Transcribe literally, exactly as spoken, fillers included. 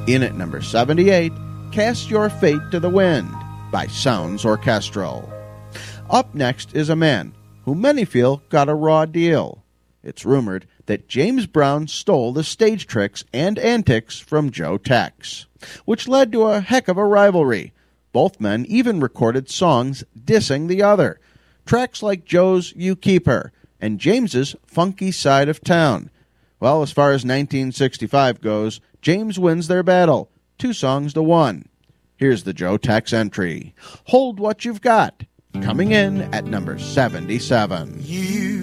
In at number seventy-eight, Cast Your Fate to the Wind by Sounds Orchestral. Up next is a man who many feel got a raw deal. It's rumored that James Brown stole the stage tricks and antics from Joe Tex, which led to a heck of a rivalry. Both men even recorded songs dissing the other, tracks like Joe's You Keep Her and James's Funky Side of Town. Well, as far as nineteen sixty-five goes, James wins their battle, two songs to one. Here's the Joe Tex entry, Hold What You've Got, coming in at number seventy-seven. You